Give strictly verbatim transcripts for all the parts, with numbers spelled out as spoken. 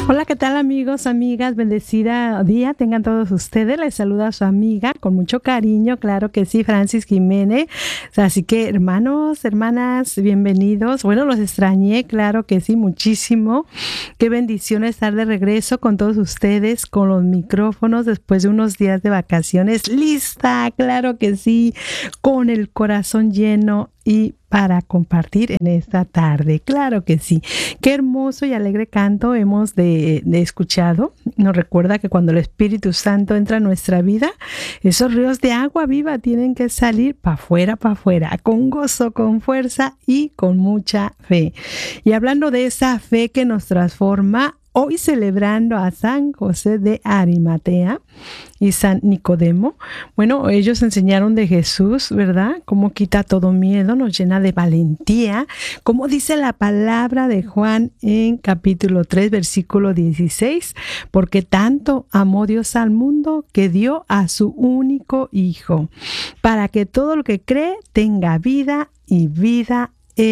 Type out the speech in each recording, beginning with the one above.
Hola, ¿qué tal amigos, amigas? Bendecida día tengan todos ustedes. Les saluda a su amiga con mucho cariño, claro que sí, Francis Jiménez. Así que hermanos, hermanas, bienvenidos. Bueno, los extrañé, claro que sí, muchísimo. Qué bendición estar de regreso con todos ustedes, con los micrófonos después de unos días de vacaciones. Lista, claro que sí, con el corazón lleno y para compartir en esta tarde. Claro que sí. Qué hermoso y alegre canto hemos de, de escuchado. Nos recuerda que cuando el Espíritu Santo entra en nuestra vida, esos ríos de agua viva tienen que salir para afuera, para afuera, con gozo, con fuerza y con mucha fe. Y hablando de esa fe que nos transforma, hoy celebrando a San José de Arimatea y San Nicodemo. Bueno, ellos enseñaron de Jesús, ¿verdad? Cómo quita todo miedo, nos llena de valentía. Como dice la palabra de Juan en capítulo tres, versículo dieciséis. Porque tanto amó Dios al mundo que dio a su único Hijo, para que todo el que cree tenga vida y vida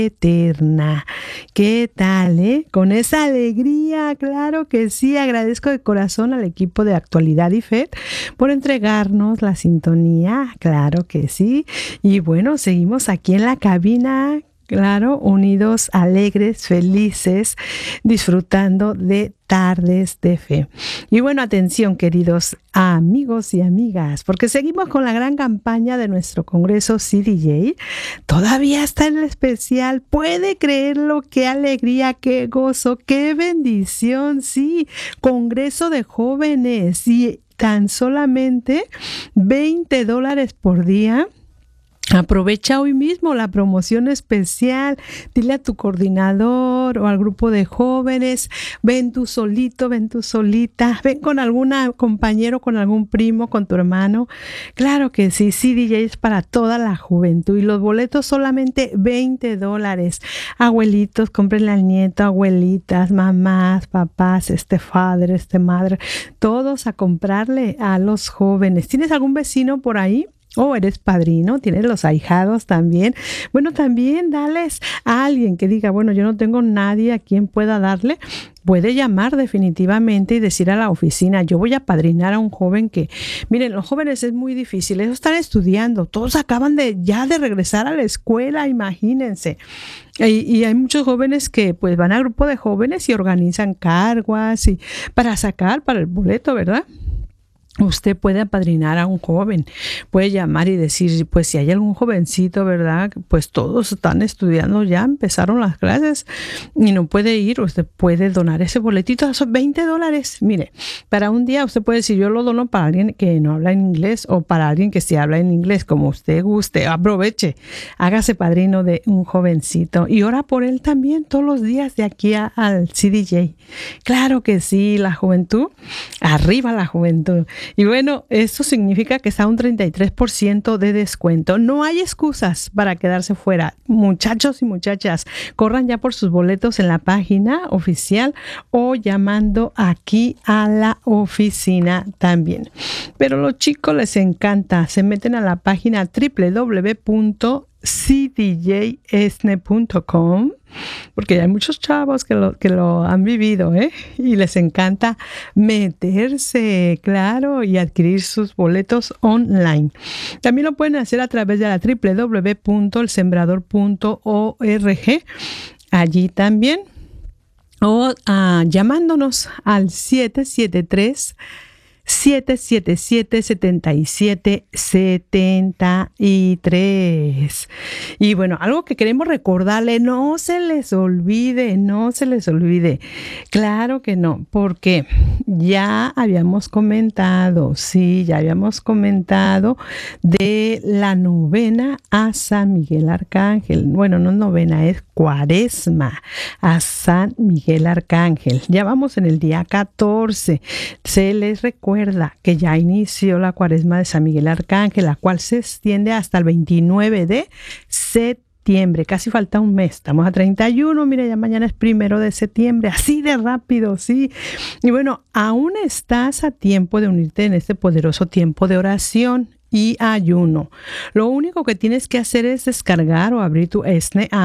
eterna. ¿Qué tal, eh? Con esa alegría, claro que sí. Agradezco de corazón al equipo de Actualidad y Fe por entregarnos la sintonía, claro que sí. Y bueno, seguimos aquí en la cabina, claro, unidos, alegres, felices, disfrutando de tardes de fe. Y bueno, atención, queridos amigos y amigas, porque seguimos con la gran campaña de nuestro Congreso C D J. Todavía está en el especial. ¿Puede creerlo? ¡Qué alegría, qué gozo, qué bendición! Sí, Congreso de Jóvenes y tan solamente veinte dólares por día. Aprovecha hoy mismo la promoción especial. Dile a tu coordinador o al grupo de jóvenes, ven tú solito, ven tú solita, ven con algún compañero, con algún primo, con tu hermano. Claro que sí, C D J es para toda la juventud y los boletos solamente veinte dólares. Abuelitos, cómprenle al nieto, abuelitas, mamás, papás, este padre, este madre, todos a comprarle a los jóvenes. ¿Tienes algún vecino por ahí? O oh, eres padrino, tienes los ahijados también. Bueno, también dales a alguien que diga, bueno, yo no tengo nadie a quien pueda darle. Puede llamar definitivamente y decir a la oficina, yo voy a padrinar a un joven que, miren, los jóvenes es muy difícil, ellos están estudiando, todos acaban de ya de regresar a la escuela, imagínense. Y, y hay muchos jóvenes que pues van al grupo de jóvenes y organizan carguas y para sacar para el boleto, ¿verdad? Usted puede apadrinar a un joven, puede llamar y decir, pues si hay algún jovencito, ¿verdad? Pues todos están estudiando ya, empezaron las clases y no puede ir, usted puede donar ese boletito, esos veinte dólares. Mire, para un día usted puede decir, yo lo dono para alguien que no habla en inglés o para alguien que sí habla en inglés, como usted guste, aproveche, hágase padrino de un jovencito y ora por él también todos los días de aquí a, al C D J. Claro que sí, la juventud, arriba la juventud. Y bueno, eso significa que está un treinta y tres por ciento de descuento. No hay excusas para quedarse fuera. Muchachos y muchachas, corran ya por sus boletos en la página oficial o llamando aquí a la oficina también. Pero a los chicos les encanta. Se meten a la página doble u doble u doble u punto c d j esne punto com porque hay muchos chavos que lo, que lo han vivido, ¿eh? Y les encanta meterse, claro, y adquirir sus boletos online. También lo pueden hacer a través de la doble u doble u doble u punto el sembrador punto org, allí también, o uh, llamándonos al siete siete tres, siete siete siete, siete siete siete tres. Y bueno, algo que queremos recordarle, no se les olvide, no se les olvide. Claro que no, porque ya habíamos comentado, sí, ya habíamos comentado de la novena a San Miguel Arcángel. Bueno, no novena, es cuaresma a San Miguel Arcángel. Ya vamos en el día catorce. Se les recuerda Recuerda que ya inició la cuaresma de San Miguel Arcángel, la cual se extiende hasta el veintinueve de septiembre. Casi falta un mes. Estamos a treinta y uno. Mira, ya mañana es primero de septiembre. Así de rápido, sí. Y bueno, aún estás a tiempo de unirte en este poderoso tiempo de oración y ayuno. Lo único que tienes que hacer es descargar o abrir tu Esne app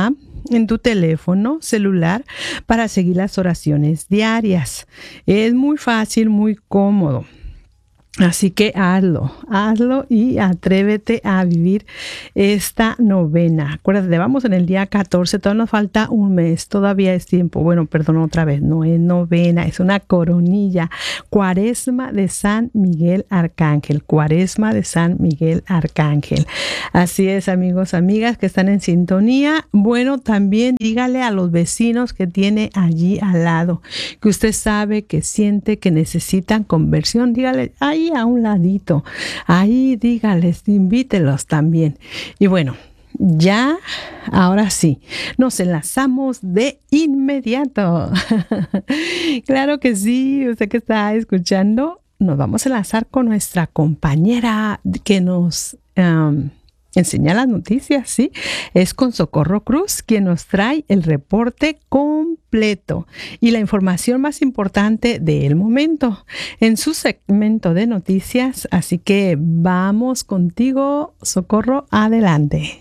en tu teléfono celular para seguir las oraciones diarias. Es muy fácil, muy cómodo. Así que hazlo, hazlo y atrévete a vivir esta novena. Acuérdate, vamos en el día catorce, todavía nos falta un mes, todavía es tiempo. Bueno, perdón otra vez, no es novena, es una coronilla. Cuaresma de San Miguel Arcángel, Cuaresma de San Miguel Arcángel. Así es, amigos, amigas que están en sintonía. Bueno, también dígale a los vecinos que tiene allí al lado, que usted sabe, que siente que necesitan conversión. Dígale, ahí a un ladito, ahí dígales, invítelos también. Y bueno, ya, ahora sí, nos enlazamos de inmediato. Claro que sí, usted que está escuchando, nos vamos a enlazar con nuestra compañera que nos um, enseña las noticias, ¿sí? Es con Socorro Cruz, quien nos trae el reporte completo y la información más importante del momento en su segmento de noticias. Así que vamos contigo, Socorro, adelante.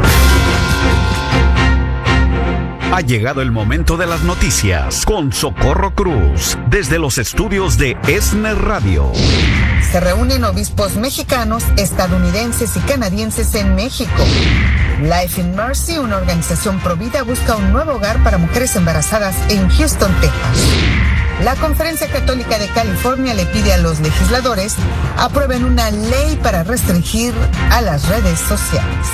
Ha llegado el momento de las noticias con Socorro Cruz, desde los estudios de ESNE Radio. Se reúnen obispos mexicanos, estadounidenses y canadienses en México. Life in Mercy, una organización provida, busca un nuevo hogar para mujeres embarazadas en Houston, Texas. La Conferencia Católica de California le pide a los legisladores aprueben una ley para restringir a las redes sociales.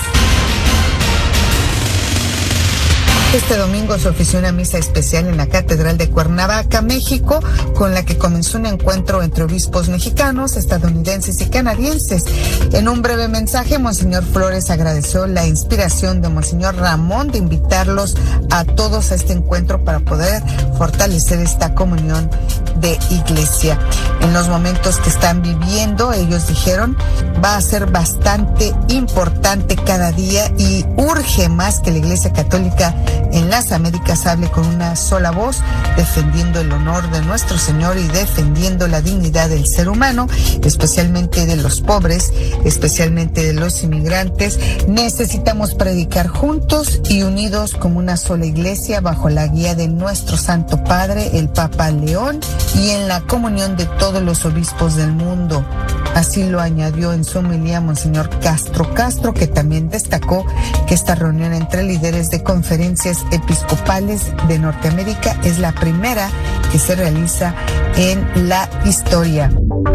Este domingo se ofició una misa especial en la Catedral de Cuernavaca, México, con la que comenzó un encuentro entre obispos mexicanos, estadounidenses y canadienses. En un breve mensaje, Monseñor Flores agradeció la inspiración de Monseñor Ramón de invitarlos a todos a este encuentro para poder fortalecer esta comunión de iglesia. En los momentos que están viviendo, ellos dijeron, va a ser bastante importante cada día y urge más que la Iglesia Católica en las Américas hable con una sola voz, defendiendo el honor de nuestro Señor y defendiendo la dignidad del ser humano, especialmente de los pobres, especialmente de los inmigrantes. Necesitamos predicar juntos y unidos como una sola iglesia bajo la guía de nuestro Santo Padre, el Papa León, y en la comunión de todos los obispos del mundo. Así lo añadió en su homilía Monseñor Castro Castro, que también destacó que esta reunión entre líderes de conferencias episcopales de Norteamérica es la primera que se realiza en la historia.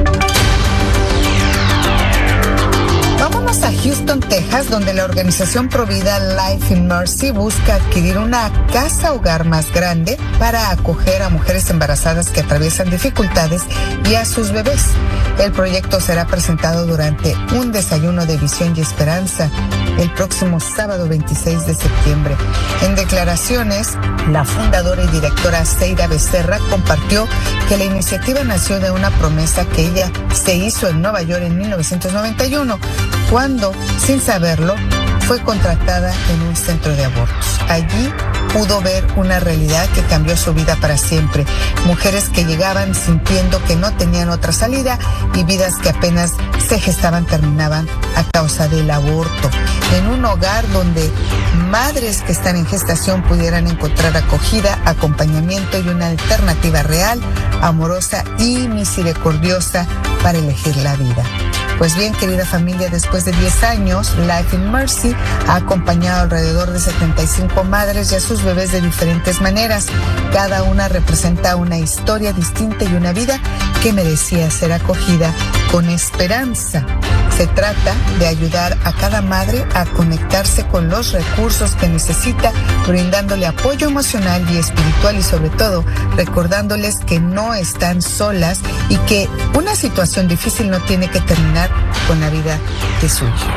Vámonos a Houston, Texas, donde la organización provida Life in Mercy busca adquirir una casa hogar más grande para acoger a mujeres embarazadas que atraviesan dificultades y a sus bebés. El proyecto será presentado durante un desayuno de visión y esperanza el próximo sábado veintiséis de septiembre. En declaraciones, la fundadora y directora Seira Becerra compartió que la iniciativa nació de una promesa que ella se hizo en Nueva York en mil novecientos noventa y uno, cuando, sin saberlo, fue contratada en un centro de abortos. Allí pudo ver una realidad que cambió su vida para siempre. Mujeres que llegaban sintiendo que no tenían otra salida y vidas que apenas se gestaban terminaban a causa del aborto. En un hogar donde madres que están en gestación pudieran encontrar acogida, acompañamiento y una alternativa real, amorosa y misericordiosa para elegir la vida. Pues bien, querida familia, después de diez años, Life in Mercy ha acompañado alrededor de setenta y cinco madres y a sus bebés de diferentes maneras. Cada una representa una historia distinta y una vida que merecía ser acogida con esperanza. Se trata de ayudar a cada madre a conectarse con los recursos que necesita, brindándole apoyo emocional y espiritual y sobre todo recordándoles que no están solas y que una situación difícil no tiene que terminar con la vida de su hijo.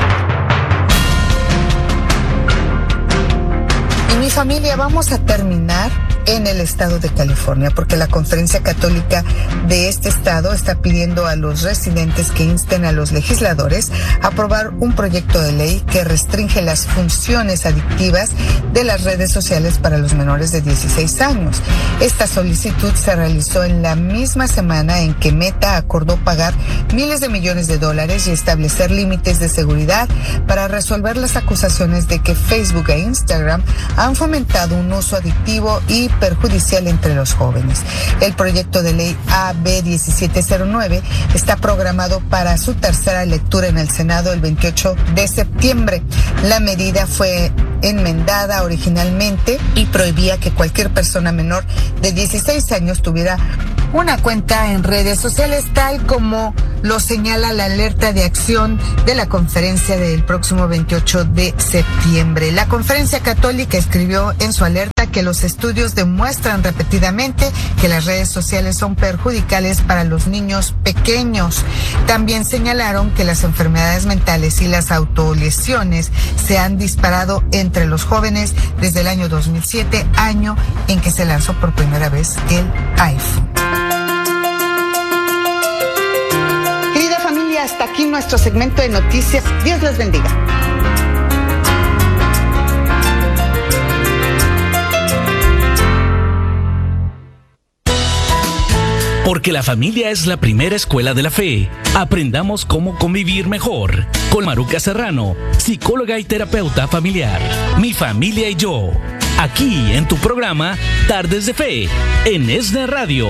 Y mi familia, vamos a terminar en el estado de California, porque la Conferencia Católica de este estado está pidiendo a los residentes que insten a los legisladores a aprobar un proyecto de ley que restringe las funciones adictivas de las redes sociales para los menores de dieciséis años. Esta solicitud se realizó en la misma semana en que Meta acordó pagar miles de millones de dólares y establecer límites de seguridad para resolver las acusaciones de que Facebook e Instagram han fomentado un uso adictivo y perjudicial entre los jóvenes. El proyecto de ley A B diecisiete cero nueve está programado para su tercera lectura en el Senado el veintiocho de septiembre. La medida fue enmendada originalmente y prohibía que cualquier persona menor de dieciséis años tuviera una cuenta en redes sociales, tal como lo señala la alerta de acción de la conferencia del próximo veintiocho de septiembre. La Conferencia Católica escribió en su alerta que los estudios demuestran repetidamente que las redes sociales son perjudiciales para los niños pequeños. También señalaron que las enfermedades mentales y las autolesiones se han disparado entre los jóvenes desde el año dos mil siete, año en que se lanzó por primera vez el iPhone. Querida familia, hasta aquí nuestro segmento de noticias. Dios los bendiga. Porque la familia es la primera escuela de la fe. Aprendamos cómo convivir mejor. Con Maruca Serrano, psicóloga y terapeuta familiar. Mi familia y yo. Aquí en tu programa Tardes de Fe, en ESNE Radio.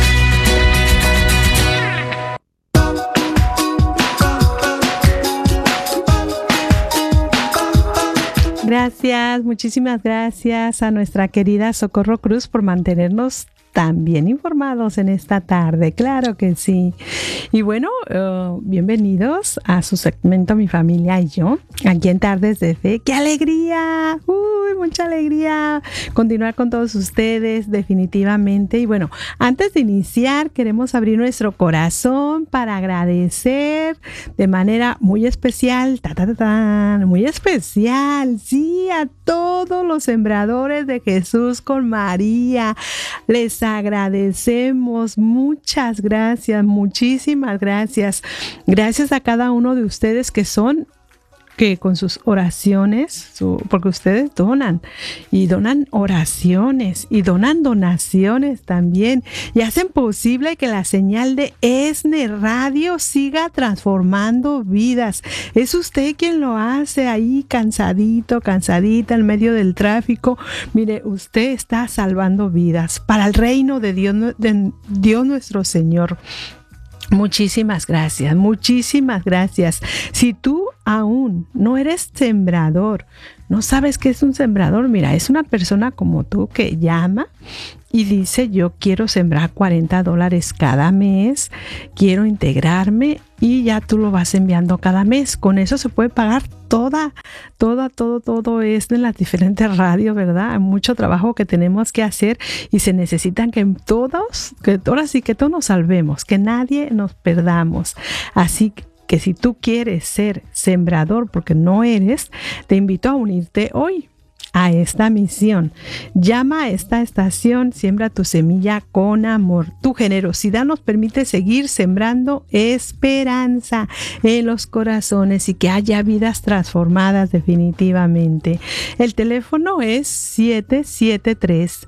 Gracias, muchísimas gracias a nuestra querida Socorro Cruz por mantenernos tan bien informados en esta tarde, claro que sí. Y bueno, uh, bienvenidos a su segmento Mi Familia y Yo, aquí en Tardes de Fe. ¡Qué alegría! ¡Uy, mucha alegría! Continuar con todos ustedes, definitivamente. Y bueno, antes de iniciar, queremos abrir nuestro corazón para agradecer de manera muy especial, ta, ta, ta, ta, muy especial, sí, a todos los sembradores de Jesús con María. Les agradecemos, muchas gracias, muchísimas gracias. Gracias a cada uno de ustedes que son, que con sus oraciones, su, porque ustedes donan y donan oraciones y donan donaciones también y hacen posible que la señal de ESNE Radio siga transformando vidas. Es usted quien lo hace ahí cansadito, cansadita en medio del tráfico. Mire, usted está salvando vidas para el reino de Dios, de Dios nuestro Señor. Muchísimas gracias, muchísimas gracias. Si tú aún no eres sembrador, no sabes qué es un sembrador, mira, es una persona como tú que llama y dice: yo quiero sembrar cuarenta dólares cada mes, quiero integrarme, y ya tú lo vas enviando cada mes. Con eso se puede pagar toda, toda, todo, todo es en las diferentes radios, ¿verdad? Hay mucho trabajo que tenemos que hacer y se necesitan que todos, que ahora sí que todos nos salvemos, que nadie nos perdamos. Así que que si tú quieres ser sembrador, porque no eres, te invito a unirte hoy a esta misión. Llama a esta estación, siembra tu semilla con amor. Tu generosidad nos permite seguir sembrando esperanza en los corazones y que haya vidas transformadas definitivamente. El teléfono es siete siete tres,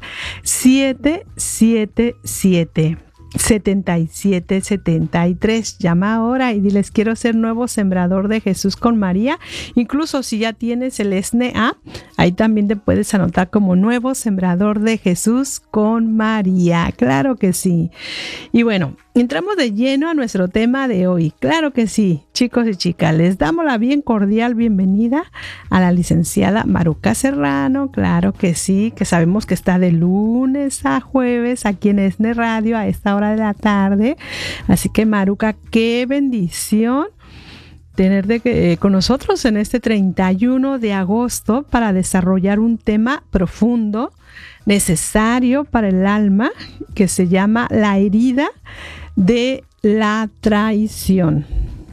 siete siete siete, setenta y siete setenta y tres. Llama ahora y diles: quiero ser nuevo sembrador de Jesús con María. Incluso si ya tienes el ESNE A, ahí también te puedes anotar como nuevo sembrador de Jesús con María. Claro que sí. Y bueno, entramos de lleno a nuestro tema de hoy. Claro que sí, chicos y chicas, les damos la bien cordial bienvenida a la licenciada Maruca Serrano. Claro que sí, que sabemos que está de lunes a jueves aquí en ESNE Radio a esta hora de la tarde. Así que, Maruca, qué bendición tener de que, eh, con nosotros en este treinta y uno de agosto para desarrollar un tema profundo, necesario para el alma, que se llama la herida de la traición.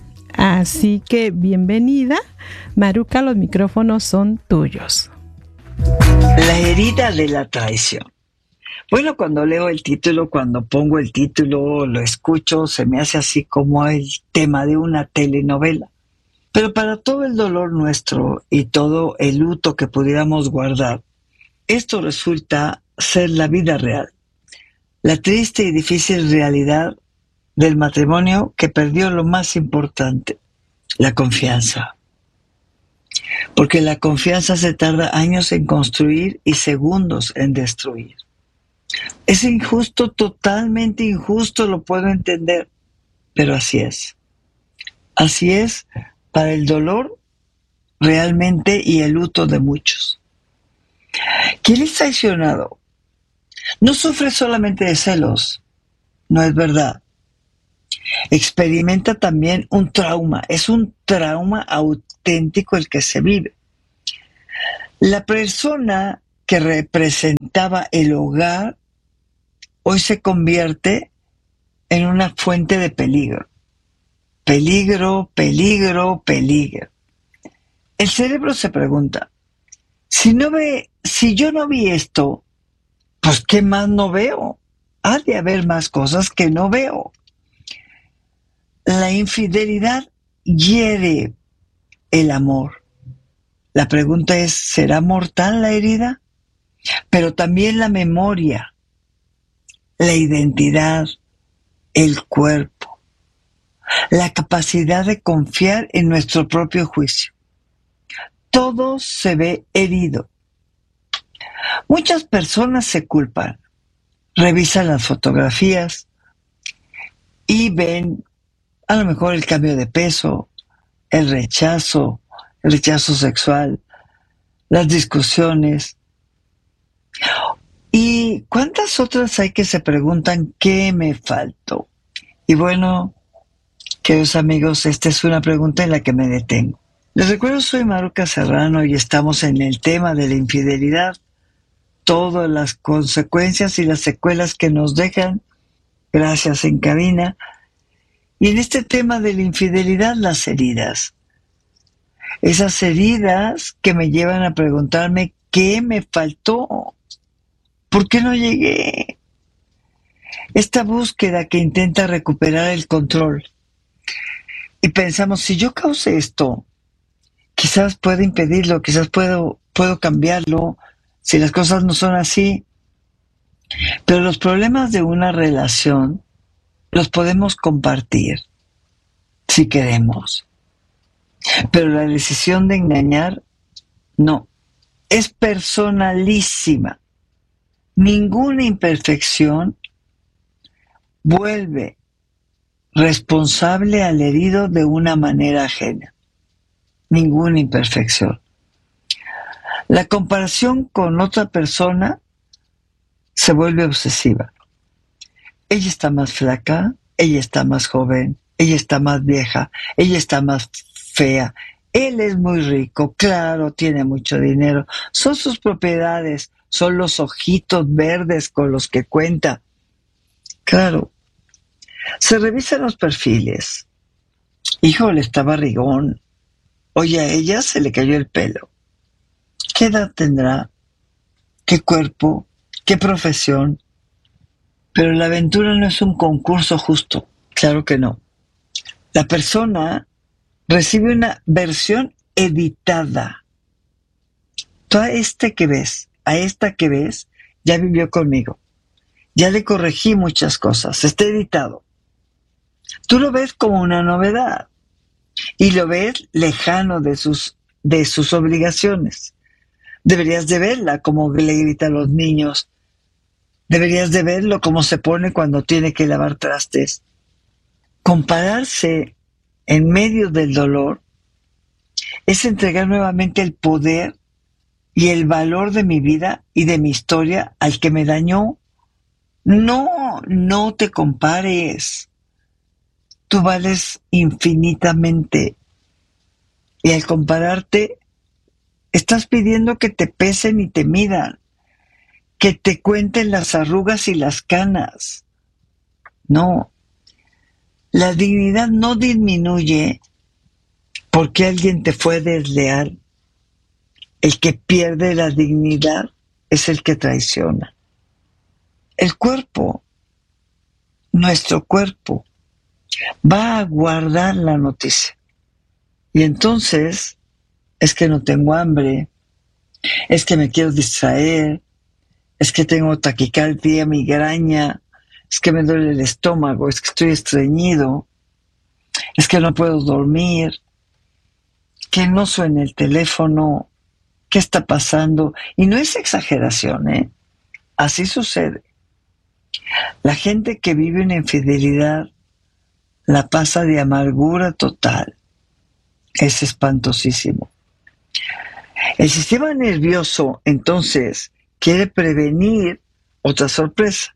Así que bienvenida, Maruca, los micrófonos son tuyos. La herida de la traición. Bueno, cuando leo el título, cuando pongo el título, lo escucho, se me hace así como el tema de una telenovela. Pero para todo el dolor nuestro y todo el luto que pudiéramos guardar, esto resulta ser la vida real, la triste y difícil realidad del matrimonio que perdió lo más importante, la confianza. Porque la confianza se tarda años en construir y segundos en destruir. Es injusto, totalmente injusto, lo puedo entender, pero así es. Así es para el dolor realmente y el luto de muchos. Quien es traicionado no sufre solamente de celos, no es verdad. Experimenta también un trauma, es un trauma auténtico el que se vive. La persona que representaba el hogar hoy se convierte en una fuente de peligro. Peligro, peligro, peligro. El cerebro se pregunta, si no ve, si yo no vi esto, pues ¿qué más no veo? Ha de haber más cosas que no veo. La infidelidad hiere el amor. La pregunta es, ¿será mortal la herida? Pero también la memoria, la identidad, el cuerpo, la capacidad de confiar en nuestro propio juicio. Todo se ve herido. Muchas personas se culpan, revisan las fotografías y ven a lo mejor el cambio de peso, el rechazo, el rechazo sexual, las discusiones. ¿Y cuántas otras hay que se preguntan qué me faltó? Y bueno, queridos amigos, esta es una pregunta en la que me detengo. Les recuerdo, soy Maruca Serrano y estamos en el tema de la infidelidad, todas las consecuencias y las secuelas que nos dejan. Gracias en cabina. Y en este tema de la infidelidad, las heridas. Esas heridas que me llevan a preguntarme qué me faltó, por qué no llegué. Esta búsqueda que intenta recuperar el control. Y pensamos, si yo causé esto, quizás puedo impedirlo, quizás puedo, puedo cambiarlo, si las cosas no son así. Pero los problemas de una relación los podemos compartir, si queremos. Pero la decisión de engañar, no. Es personalísima. Ninguna imperfección vuelve responsable al herido de una manera ajena. Ninguna imperfección. La comparación con otra persona se vuelve obsesiva. Ella está más flaca, ella está más joven, ella está más vieja, ella está más fea, él es muy rico, claro, tiene mucho dinero, son sus propiedades, son los ojitos verdes con los que cuenta. Claro, se revisan los perfiles. Híjole, está barrigón. Oye, a ella se le cayó el pelo. ¿Qué edad tendrá? ¿Qué cuerpo? ¿Qué profesión? Pero la aventura no es un concurso justo. Claro que no. La persona recibe una versión editada. Tú a este que ves, a esta que ves, ya vivió conmigo. Ya le corregí muchas cosas. Está editado. Tú lo ves como una novedad. Y lo ves lejano de sus, de sus obligaciones. Deberías de verla como le grita a los niños. Deberías de verlo cómo se pone cuando tiene que lavar trastes. Compararse en medio del dolor es entregar nuevamente el poder y el valor de mi vida y de mi historia al que me dañó. No, no te compares. Tú vales infinitamente. Y al compararte, estás pidiendo que te pesen y te midan, que te cuenten las arrugas y las canas. No. La dignidad no disminuye porque alguien te fue desleal. El que pierde la dignidad es el que traiciona. el cuerpo, nuestro cuerpo, va a guardar la noticia. Y entonces es que no tengo hambre, es que me quiero distraer, es que tengo taquicardia, migraña, es que me duele el estómago, es que estoy estreñido, es que no puedo dormir, que no suena el teléfono, ¿qué está pasando? Y no es exageración, ¿eh? Así sucede. La gente que vive una infidelidad la pasa de amargura total. Es espantosísimo. El sistema nervioso, entonces, quiere prevenir otra sorpresa,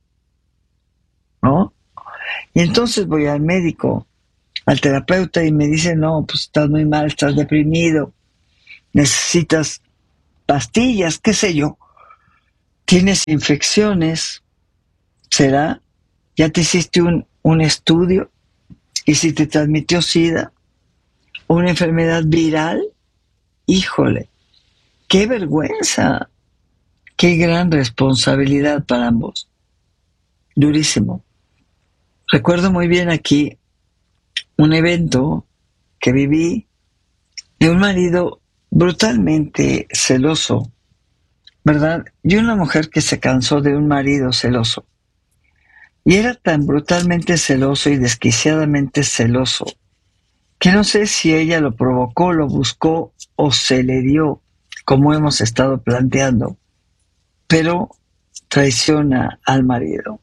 ¿no? Y entonces voy al médico, al terapeuta, y me dice, no, pues estás muy mal, estás deprimido, necesitas pastillas, qué sé yo, tienes infecciones, ¿será? ¿Ya te hiciste un, un estudio? ¿Y si te transmitió SIDA? ¿Una enfermedad viral? Híjole, qué vergüenza, qué gran responsabilidad para ambos. Durísimo. Recuerdo muy bien aquí un evento que viví de un marido brutalmente celoso, ¿verdad? Y una mujer que se cansó de un marido celoso. Y era tan brutalmente celoso y desquiciadamente celoso que no sé si ella lo provocó, lo buscó o se le dio, como hemos estado planteando, pero traiciona al marido,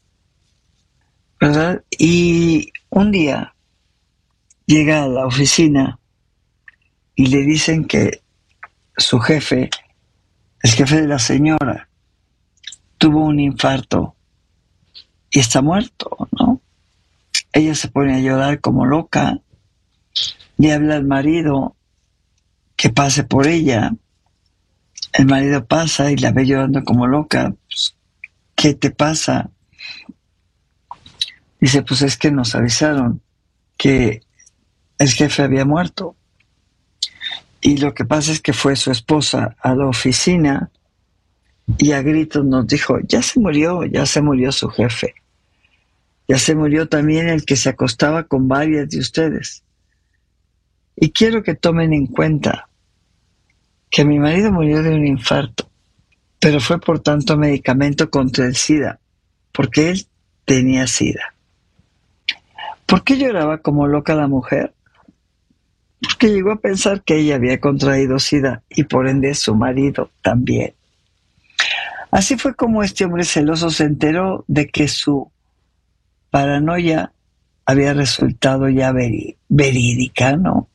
¿verdad? Y un día llega a la oficina y le dicen que su jefe, el jefe de la señora, tuvo un infarto y está muerto, ¿no? Ella se pone a llorar como loca, le habla al marido que pase por ella. El marido pasa y la ve llorando como loca. Pues, ¿qué te pasa? Dice, pues es que nos avisaron que el jefe había muerto. Y lo que pasa es que fue su esposa a la oficina y a gritos nos dijo, ya se murió, ya se murió su jefe. Ya se murió también el que se acostaba con varias de ustedes. Y quiero que tomen en cuenta que mi marido murió de un infarto, pero fue por tanto medicamento contra el SIDA, porque él tenía SIDA. ¿Por qué lloraba como loca la mujer? Porque llegó a pensar que ella había contraído SIDA y por ende su marido también. Así fue como este hombre celoso se enteró de que su paranoia había resultado ya veri- verídica, ¿no?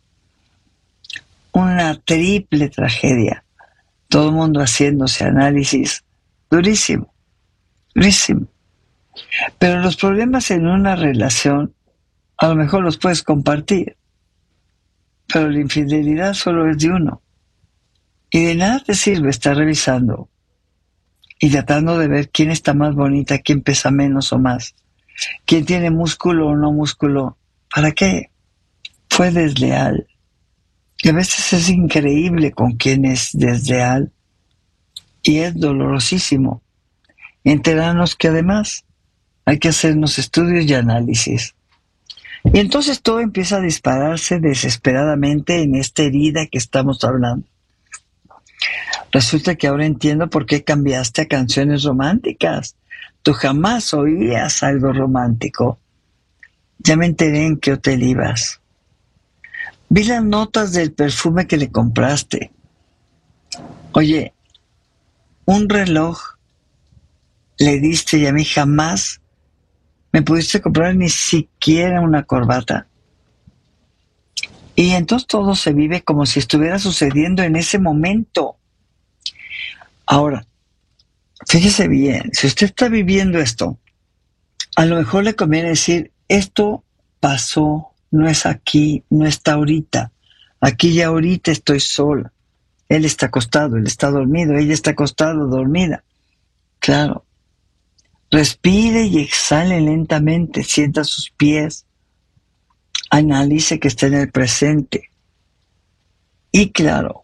Una triple tragedia. Todo el mundo haciéndose análisis. Durísimo, durísimo. Pero los problemas en una relación a lo mejor los puedes compartir, pero la infidelidad solo es de uno. Y de nada te sirve estar revisando y tratando de ver quién está más bonita, quién pesa menos o más, quién tiene músculo o no músculo. ¿Para qué? Fue desleal. Y a veces es increíble con quien es desleal y es dolorosísimo enterarnos que además hay que hacernos estudios y análisis. Y entonces todo empieza a dispararse desesperadamente en esta herida que estamos hablando. Resulta que ahora entiendo por qué cambiaste a canciones románticas. Tú jamás oías algo romántico. Ya me enteré en qué hotel ibas. Vi las notas del perfume que le compraste. Oye, un reloj le diste y a mí jamás me pudiste comprar ni siquiera una corbata. Y entonces todo se vive como si estuviera sucediendo en ese momento. Ahora, fíjese bien, si usted está viviendo esto, a lo mejor le conviene decir, esto pasó, no es aquí, no está ahorita. Aquí y ahorita estoy sola. Él está acostado, él está dormido, ella está acostada, dormida. Claro. Respire y exhale lentamente, sienta sus pies, analice que está en el presente. Y claro,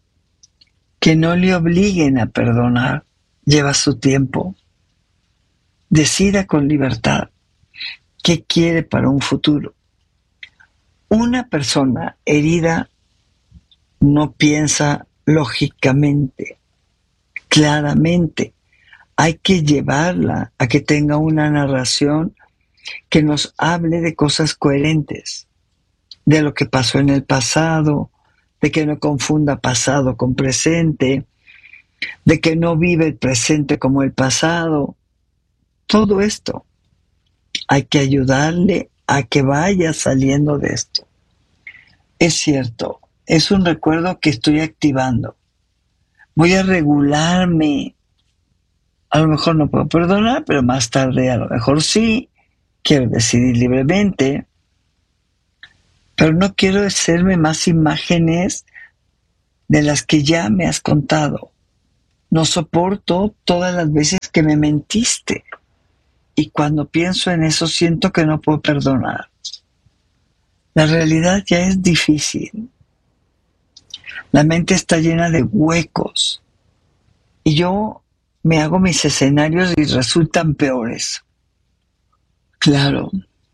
que no le obliguen a perdonar, lleva su tiempo. decida con libertad qué quiere para un futuro. Una persona herida no piensa lógicamente, claramente. Hay que llevarla a que tenga una narración que nos hable de cosas coherentes, de lo que pasó en el pasado, de que no confunda pasado con presente, de que no vive el presente como el pasado. Todo esto hay que ayudarle a que vaya saliendo de esto. Es cierto, es un recuerdo que estoy activando. Voy a regularme. A lo mejor no puedo perdonar, pero más tarde a lo mejor sí. Quiero decidir libremente. Pero no quiero hacerme más imágenes de las que ya me has contado. No soporto todas las veces que me mentiste. Y cuando pienso en eso siento que no puedo perdonar. La realidad ya es difícil. La mente está llena de huecos. Y yo me hago mis escenarios y resultan peores. Claro.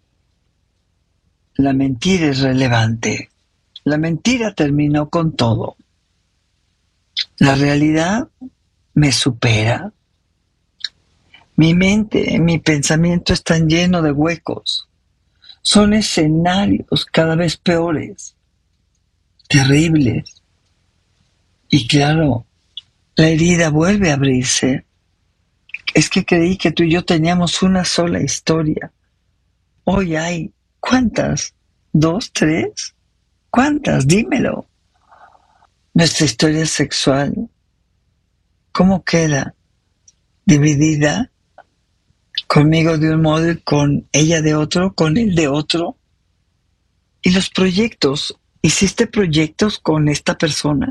La mentira es relevante. La mentira terminó con todo. La realidad me supera. Mi mente, mi pensamiento están llenos de huecos. Son escenarios cada vez peores, terribles. Y claro, la herida vuelve a abrirse. Es que creí que tú y yo teníamos una sola historia. Hoy hay, ¿cuántas? ¿Dos? ¿Tres? ¿Cuántas? Dímelo. Nuestra historia sexual, ¿cómo queda? ¿Dividida? Conmigo de un modo y con ella de otro, con él de otro. Y los proyectos, ¿hiciste proyectos con esta persona?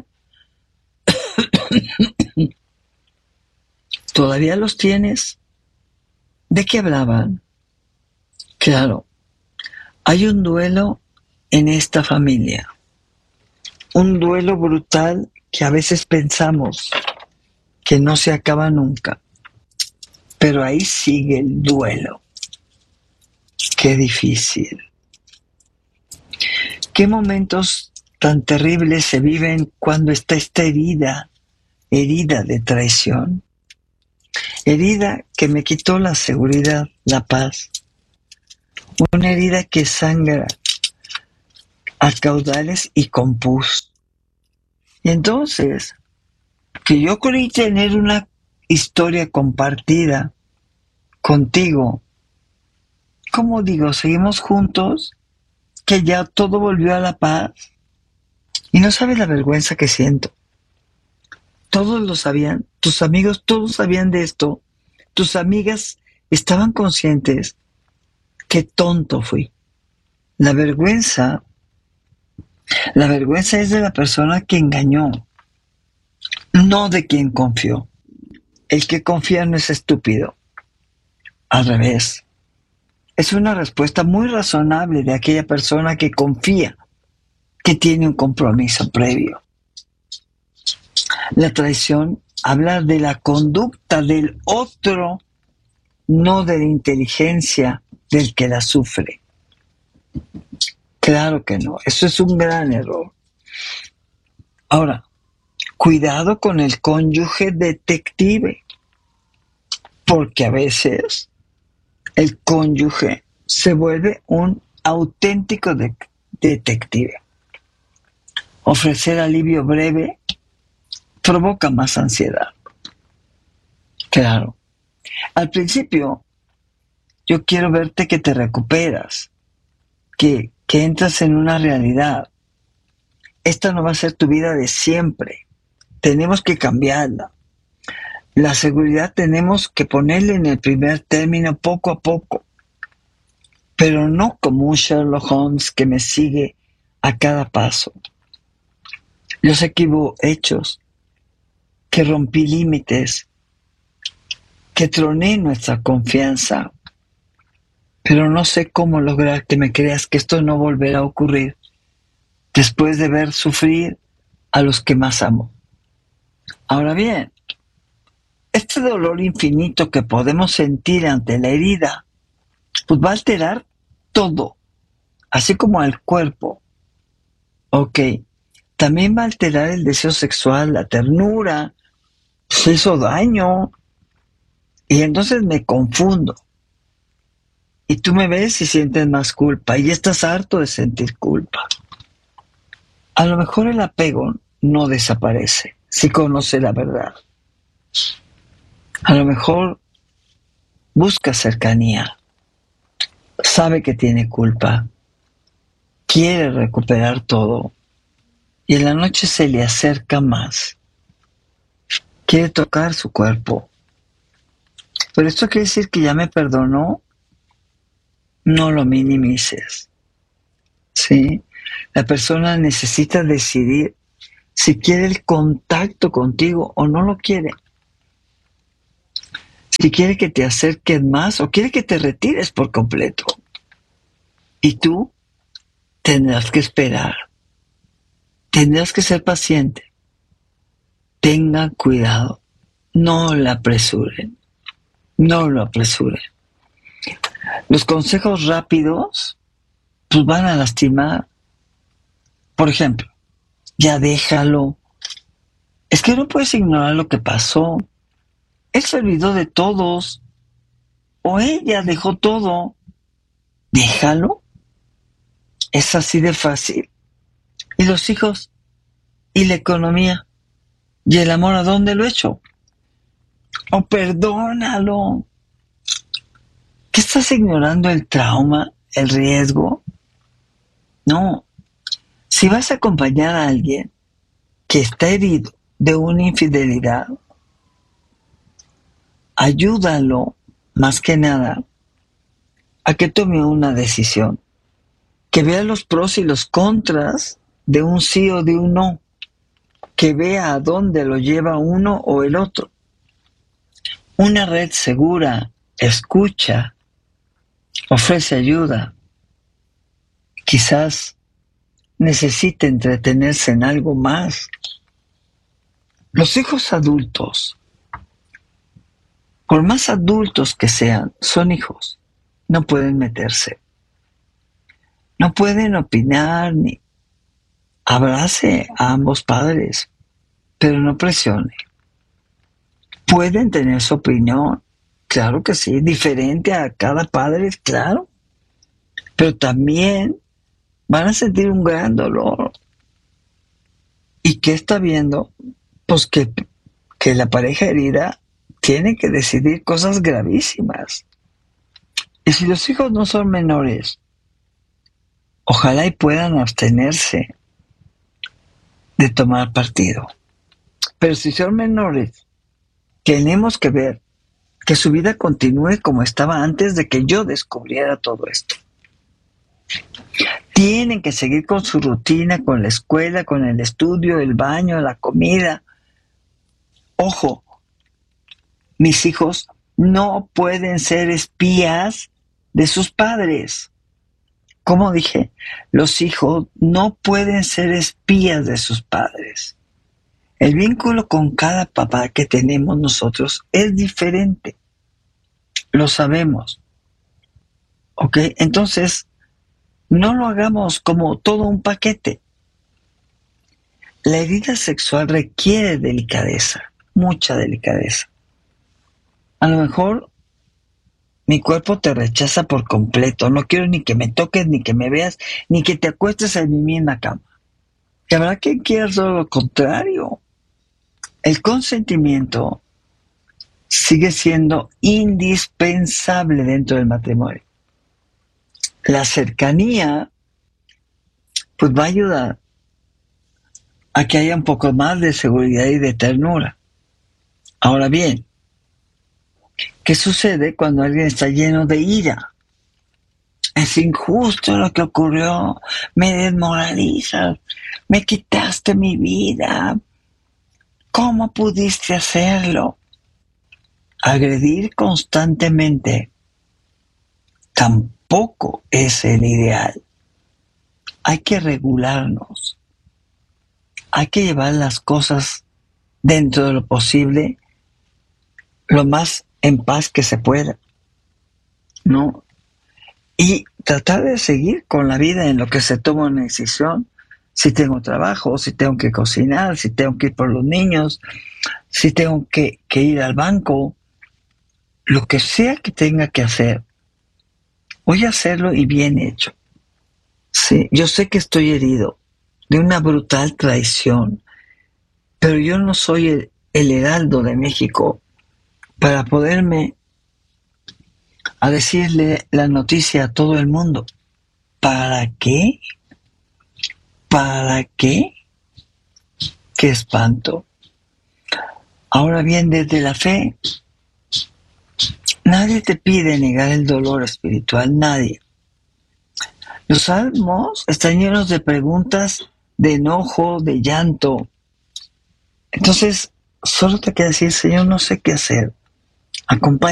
¿Todavía los tienes? ¿De qué hablaban? Claro, hay un duelo en esta familia. Un duelo brutal que a veces pensamos que no se acaba nunca. Pero ahí sigue el duelo. Qué difícil. Qué momentos tan terribles se viven cuando está esta herida, herida de traición. Herida que me quitó la seguridad, la paz. Una herida que sangra a caudales y con pus. Y entonces, que yo creí tener una historia compartida contigo. ¿Cómo digo? ¿Seguimos juntos? ¿Que ya todo volvió a la paz? Y no sabes la vergüenza que siento. Todos lo sabían, tus amigos todos sabían de esto, tus amigas estaban conscientes. Qué tonto fui. La vergüenza, la vergüenza es de la persona que engañó, no de quien confió. El que confía no es estúpido. Al revés. Es una respuesta muy razonable de aquella persona que confía, que tiene un compromiso previo. La traición habla de la conducta del otro, no de la inteligencia del que la sufre. Claro que no, eso es un gran error. Ahora, cuidado con el cónyuge detective, porque a veces el cónyuge se vuelve un auténtico de- detective. Ofrecer alivio breve provoca más ansiedad. Claro. Al principio, yo quiero verte que te recuperas, que, que entras en una realidad. Esta no va a ser tu vida de siempre. Tenemos que cambiarla. La seguridad tenemos que ponerle en el primer término poco a poco, pero no como un Sherlock Holmes que me sigue a cada paso. Los equivo hechos, que rompí límites, que troné nuestra confianza, pero no sé cómo lograr que me creas que esto no volverá a ocurrir después de ver sufrir a los que más amo. Ahora bien, este dolor infinito que podemos sentir ante la herida, pues va a alterar todo, así como al cuerpo. Ok, también va a alterar el deseo sexual, la ternura, se hizo daño, y entonces me confundo. Y tú me ves y sientes más culpa, y estás harto de sentir culpa. A lo mejor el apego no desaparece si conoce la verdad. A lo mejor busca cercanía, sabe que tiene culpa, quiere recuperar todo, y en la noche se le acerca más. Quiere tocar su cuerpo. Pero esto quiere decir que ya me perdonó. No lo minimices. ¿Sí? La persona necesita decidir si quiere el contacto contigo o no lo quiere. Si quiere que te acerques más o quiere que te retires por completo. Y tú tendrás que esperar. Tendrás que ser paciente. Tengan cuidado. No la apresuren. No lo apresuren. Los consejos rápidos pues van a lastimar. Por ejemplo, ya déjalo. Es que no puedes ignorar lo que pasó. Él se olvidó de todos. O ella dejó todo. Déjalo. Es así de fácil. ¿Y los hijos? ¿Y la economía? ¿Y el amor a dónde lo he hecho? Oh, perdónalo. ¿Qué estás ignorando? ¿El trauma? ¿El riesgo? No. Si vas a acompañar a alguien que está herido de una infidelidad, ayúdalo más que nada a que tome una decisión, que vea los pros y los contras de un sí o de un no, que vea a dónde lo lleva uno o el otro. Una red segura escucha, ofrece ayuda. Quizás necesite entretenerse en algo más. Los hijos adultos, por más adultos que sean, son hijos. No pueden meterse. No pueden opinar ni abrace a ambos padres, pero no presione. Pueden tener su opinión, claro que sí, diferente a cada padre, claro, pero también van a sentir un gran dolor. ¿Y qué está viendo? Pues que, que la pareja herida tiene que decidir cosas gravísimas. Y si los hijos no son menores, ojalá y puedan abstenerse de tomar partido. Pero si son menores, tenemos que ver que su vida continúe como estaba antes de que yo descubriera todo esto. Tienen que seguir con su rutina, con la escuela, con el estudio, el baño, la comida. Ojo, mis hijos no pueden ser espías de sus padres. Como dije, los hijos no pueden ser espías de sus padres. El vínculo con cada papá que tenemos nosotros es diferente. Lo sabemos. ¿Ok? Entonces, no lo hagamos como todo un paquete. La herida sexual requiere delicadeza, mucha delicadeza. A lo mejor mi cuerpo te rechaza por completo. No quiero ni que me toques, ni que me veas, ni que te acuestes en mi misma cama. Y habrá quien quiera todo lo contrario. El consentimiento sigue siendo indispensable dentro del matrimonio. La cercanía pues va a ayudar a que haya un poco más de seguridad y de ternura. Ahora bien, ¿qué sucede cuando alguien está lleno de ira? Es injusto lo que ocurrió, me desmoralizas, me quitaste mi vida. ¿Cómo pudiste hacerlo? Agredir constantemente tampoco es el ideal. Hay que regularnos. Hay que llevar las cosas dentro de lo posible lo más en paz que se pueda, ¿no? Y tratar de seguir con la vida en lo que se toma una decisión. Si tengo trabajo, si tengo que cocinar, si tengo que ir por los niños, si tengo que, que ir al banco, lo que sea que tenga que hacer, voy a hacerlo y bien hecho. Sí, yo sé que estoy herido de una brutal traición, pero yo no soy el, el heraldo de México para poderme a decirle la noticia a todo el mundo. ¿Para qué? ¿Para qué? ¡Qué espanto! Ahora bien, desde la fe, nadie te pide negar el dolor espiritual, nadie. Los salmos están llenos de preguntas, de enojo, de llanto. Entonces, solo te queda decir, Señor, no sé qué hacer. Acompáñame.